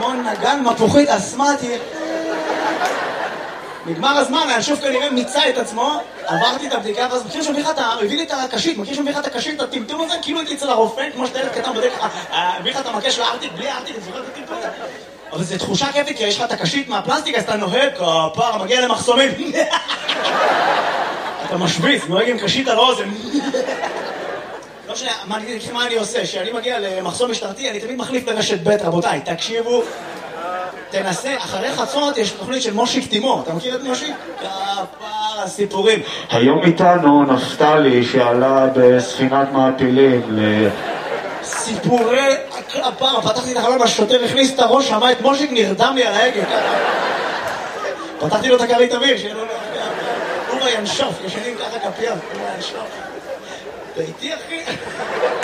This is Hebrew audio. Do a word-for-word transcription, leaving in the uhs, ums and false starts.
רימון נגן מפוחית אסמטי. נגמר הזמן, הנשוף כנראה מיצה את עצמו, עברתי את הבדיקה, ואז מכיר שמביא לך את ה... הביא לי את הקשית, מכיר שמביא לך את הקשית, את הטמטום הזה, כאילו הייתי אצל הרופא, כמו שאתה ילד קטן בודק לך, הביא לך את המקש לארטיק, בלי הארטיק, זוכר את הטמטום הזה. אבל זו תחושה כיפית, כי יש לך את הקשית מהפלסטיק, אז אתה נוהג, כפר, מגיע למחסומים. אתה משוויץ, נוהג עם קשית על האוזן. לא משנה, מה אני עושה? כשאני מגיע למחסום משטרתי, אני תמיד מחליף לרשת ב', רבותיי, תקשיבו. תנסה, אחרי חצות יש תוכנית של מושיק תימור, אתה מכיר את מושיק? כפר הסיפורים. היום איתנו נפתלי שעלה בספינת מעפילים ל... סיפורי הכפר, פתחתי את החלון, השוטר הכניס את הראש, שמע את מושיק, נרדם לי על ההגה. פתחתי לו את הכרית אוויר, שיהיה לו... הוא ינשוף, ישנים ככה כפיים, הוא ינשוף. אתה איתי אחי?